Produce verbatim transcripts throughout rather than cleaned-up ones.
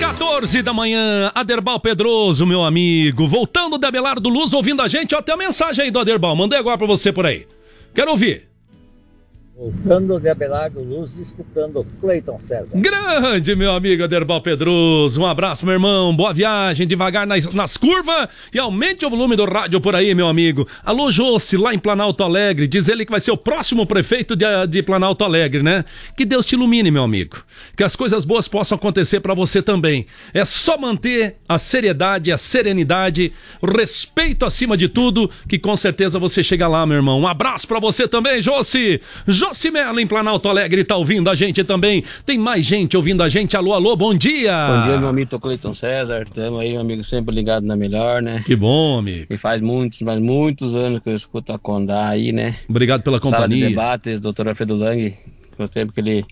quatorze da manhã, Aderbal Pedroso, meu amigo, voltando da Abelardo Luz, ouvindo a gente, ó, tem a mensagem aí do Aderbal, mandei agora pra você por aí. Quero ouvir. Voltando de Abelardo Luz, escutando Cleiton César. Grande, meu amigo Aderbal Pedroso. Um abraço, meu irmão. Boa viagem, devagar nas, nas curvas e aumente o volume do rádio por aí, meu amigo. Alô, Jossi, lá em Planalto Alegre. Diz ele que vai ser o próximo prefeito de, de Planalto Alegre, né? Que Deus te ilumine, meu amigo. Que as coisas boas possam acontecer pra você também. É só manter a seriedade, a serenidade, o respeito acima de tudo, que com certeza você chega lá, meu irmão. Um abraço pra você também, Jossi. Jossi Melo em Planalto Alegre tá ouvindo a gente também. Tem mais gente ouvindo a gente. Alô, alô, bom dia. Bom dia, meu amigo Cleiton César. Estamos aí, meu amigo, sempre ligado na melhor, né? Que bom, amigo. E faz muitos, mas muitos anos que eu escuto a Condá aí, né? Obrigado pela companhia. Sala de debates, doutor Alfredo Lang, no tempo que ele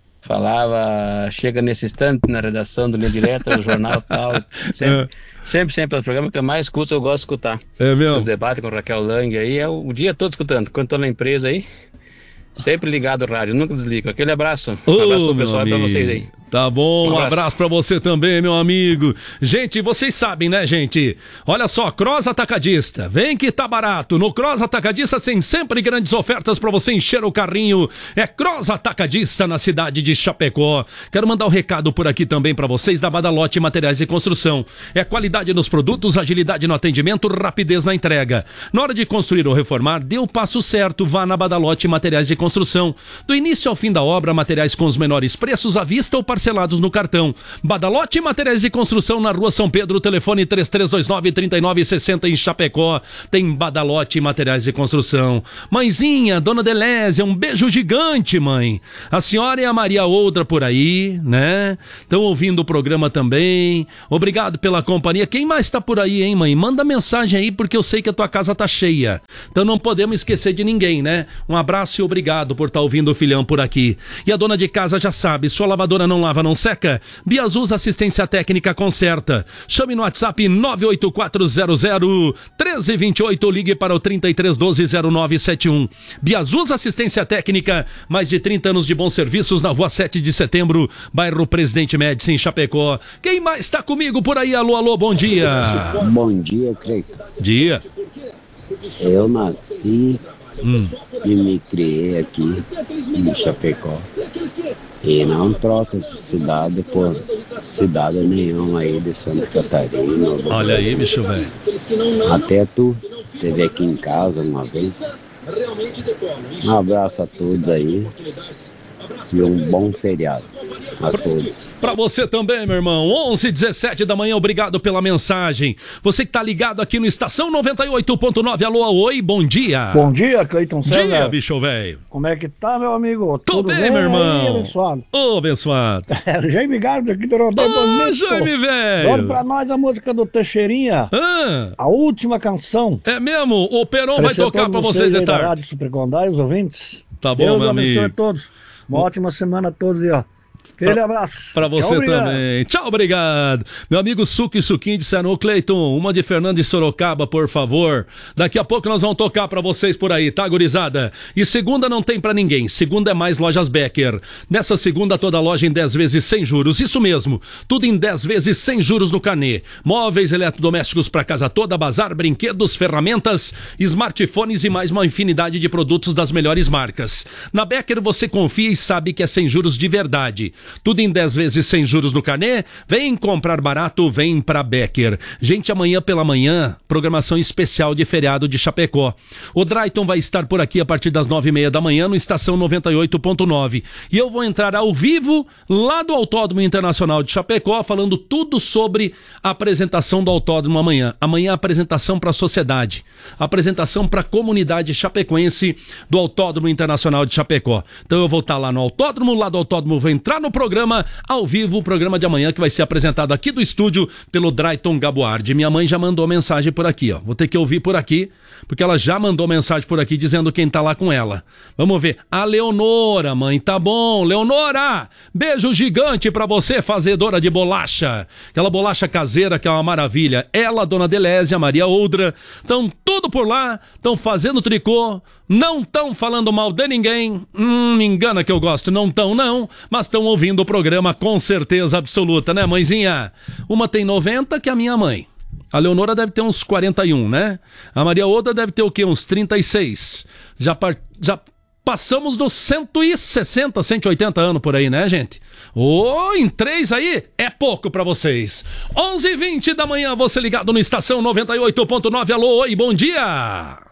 falava, chega nesse instante na redação do Linha Direta, do jornal e tal. Sempre, é. sempre, sempre, é o programa que eu mais escuto, eu gosto de escutar. É mesmo? Os debates com o Raquel Lang aí, é o, o dia todo escutando. Quando estou na empresa aí, sempre ligado ao rádio, nunca desligo. Aquele abraço. Um Ô, abraço pro pessoal e pra vocês aí. Tá bom, um Um abraço. abraço pra você também, meu amigo. Gente, vocês sabem, né, gente? Olha só, Cross Atacadista, vem que tá barato. No Cross Atacadista tem sempre grandes ofertas pra você encher o carrinho. É Cross Atacadista na cidade de Chapecó. Quero mandar um recado por aqui também pra vocês da Badalote Materiais de Construção. É qualidade nos produtos, agilidade no atendimento, rapidez na entrega. Na hora de construir ou reformar, dê o passo certo, vá na Badalote Materiais de Construção. Do início ao fim da obra, materiais com os menores preços à vista ou parcelados no cartão. Badalote Materiais de Construção na Rua São Pedro, telefone três três dois nove, três nove seis zero em Chapecó. Tem Badalote Materiais de Construção. Mãezinha, dona Delésia, um beijo gigante, mãe. A senhora e a Maria Outra por aí, né? Estão ouvindo o programa também. Obrigado pela companhia. Quem mais tá por aí, hein, mãe? Manda mensagem aí, porque eu sei que a tua casa tá cheia. Então não podemos esquecer de ninguém, né? Um abraço e obrigado por estar ouvindo o filhão por aqui. E a dona de casa já sabe, sua lavadora não lava, não seca? Biazus Assistência Técnica conserta. Chame no WhatsApp nove oito quatro zero zero um três dois oito ou ligue para o trinta e três doze zero nove sete um. Biazus Assistência Técnica, mais de trinta anos de bons serviços na rua sete de setembro, bairro Presidente Médici, em Chapecó. Quem mais está comigo por aí? Alô, alô, bom dia. Bom dia, Cleiton. Dia. Eu nasci Hum. e me criei aqui em Chapecó. E não troca cidade por cidade nenhuma aí de Santa Catarina. Olha aí, bicho, velho. Até tu esteve aqui em casa uma vez. Um abraço a todos aí. E um bom feriado a todos. Pra você também, meu irmão. onze e dezessete da manhã, obrigado pela mensagem. Você que tá ligado aqui no Estação noventa e oito ponto nove. Alô, oi, bom dia. Bom dia, Cleiton César. Dia, bicho, velho. Como é que tá, meu amigo? Tô Tudo bem, bem, meu irmão. Aí, abençoado. Ô, abençoado. É, Jaime Gardo aqui do Rodeio Ô, Bonito. Jaime, velho. Olha pra nós a música do Teixeirinha. Ah, A última canção. é mesmo? O Peron vai Oferecer a tocar todos pra vocês de aí da tarde. Rádio Super Condá e os ouvintes. Tá bom, Deus meu abençoe amigo. a todos. Uma ótima semana a todos aí, ó. Aquele abraço. Pra você Tchau, obrigado. também. Tchau, obrigado. Meu amigo Suco e Suquinho disseram, ô Cleiton, uma de Fernando e Sorocaba, por favor. Daqui a pouco nós vamos tocar pra vocês por aí, tá, gurizada? E segunda não tem pra ninguém. Segunda é mais Lojas Becker. Nessa segunda, toda loja em dez vezes sem juros. Isso mesmo. Tudo em dez vezes sem juros no carnê. Móveis eletrodomésticos pra casa toda, bazar, brinquedos, ferramentas, smartphones e mais uma infinidade de produtos das melhores marcas. Na Becker você confia e sabe que é sem juros de verdade. Tudo em dez vezes sem juros no carnê. Vem comprar barato, vem pra Becker. Gente, amanhã pela manhã, programação especial de feriado de Chapecó. O Drayton vai estar por aqui a partir das nove e meia da manhã no Estação noventa e oito ponto nove. E eu vou entrar ao vivo lá do Autódromo Internacional de Chapecó, falando tudo sobre a apresentação do autódromo amanhã. Amanhã a apresentação para a sociedade. A apresentação para a comunidade chapecoense do Autódromo Internacional de Chapecó. Então eu vou estar lá no autódromo, lá do autódromo vou entrar no programa ao vivo, o programa de amanhã que vai ser apresentado aqui do estúdio pelo Drayton Gaboardi. Minha mãe já mandou mensagem por aqui, ó. Vou ter que ouvir por aqui, porque ela já mandou mensagem por aqui dizendo quem tá lá com ela. Vamos ver. A Leonora, mãe, tá bom. Leonora, beijo gigante pra você, fazedora de bolacha. Aquela bolacha caseira que é uma maravilha. Ela, Dona Delésia, Maria Oudra, estão tudo por lá, estão fazendo tricô não estão falando mal de ninguém. Hum, me engana que eu gosto. Não estão, não. Mas estão ouvindo o programa com certeza absoluta, né, mãezinha? Uma tem noventa, que é a minha mãe. A Leonora deve ter uns quarenta e um, né? A Maria Oda deve ter o quê? Uns trinta e seis. Já, par... Já passamos dos cento e sessenta, cento e oitenta anos por aí, né, gente? Ô, oh, em três aí é pouco pra vocês. onze e vinte da manhã, você ligado no Estação noventa e oito ponto nove. Alô, oi, bom dia!